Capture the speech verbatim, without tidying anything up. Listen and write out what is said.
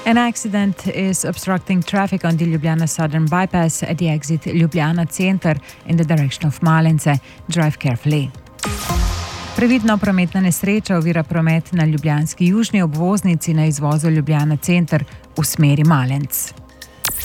An accident is obstructing traffic on the Ljubljana Southern Bypass at the exit Ljubljana Center in the direction of Malence. Drive carefully. Previdno prometna nesreča ovira promet na ljubljanski južni obvoznici na izvozu Ljubljana Center v smeri Malenc.